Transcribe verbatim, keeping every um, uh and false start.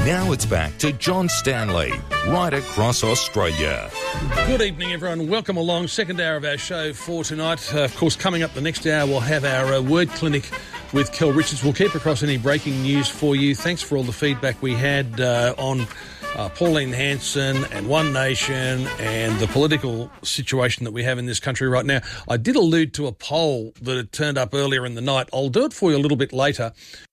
Now it's back to John Stanley, right across Australia. Good evening, everyone. Welcome along. Second hour of our show for tonight. Uh, of course, coming up the next hour, we'll have our uh, word clinic with Kel Richards. We'll keep across any breaking news for you. Thanks for all the feedback we had uh, on uh, Pauline Hanson and One Nation and the political situation that we have in this country right now. I did allude to a poll that had turned up earlier in the night. I'll do it for you a little bit later.